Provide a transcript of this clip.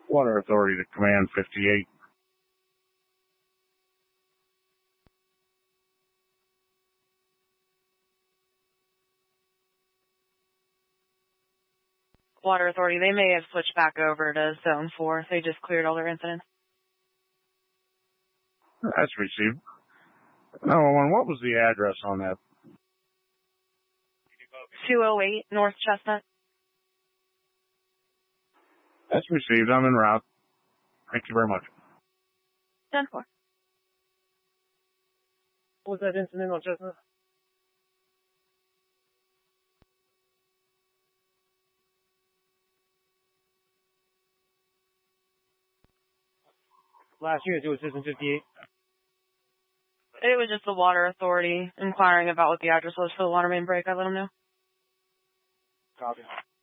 Water Authority to Command 58. Water Authority, they may have switched back over to Zone 4. They just cleared all their incidents. That's received. 911, what was the address on that? 208 North Chestnut. That's received. I'm en route. Thank you very much. 10-4. What was that incident on Chestnut? Last unit to Assistant 58. It was just the Water Authority inquiring about what the address was for the water main break. I let them know. Copy.